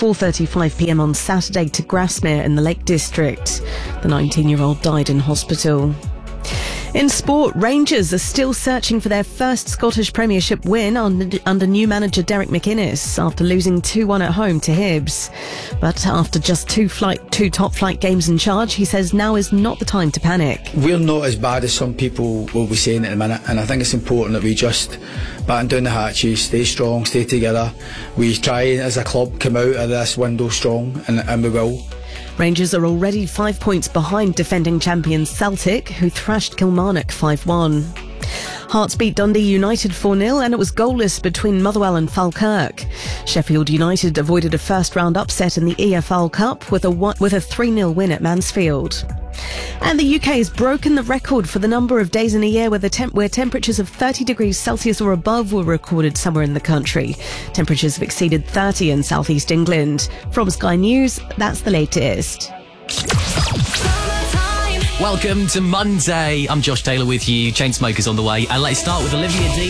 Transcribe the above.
4:35pm on Saturday to Grasmere in the Lake District. The 19-year-old died in hospital. In sport, Rangers are still searching for their first Scottish Premiership win under new manager Derek McInnes after losing 2-1 at home to Hibs. But after just two top-flight games in charge, he says now is not the time to panic. We're not as bad as some people will be saying at the minute, and I think it's important that we just batten down the hatches, stay strong, stay together. We try as a club come out of this window strong, and we will. Rangers are already 5 points behind defending champions Celtic, who thrashed Kilmarnock 5-1. Hearts beat Dundee United 4-0 and it was goalless between Motherwell and Falkirk. Sheffield United avoided a first-round upset in the EFL Cup with a 3-0 win at Mansfield. And the UK has broken the record for the number of days in a year where temperatures of 30 degrees Celsius or above were recorded somewhere in the country. Temperatures have exceeded 30 in southeast England. From Sky News, that's the latest. Welcome to Monday. I'm Josh Taylor with you. Chainsmokers on the way. And let's start with Olivia Dean.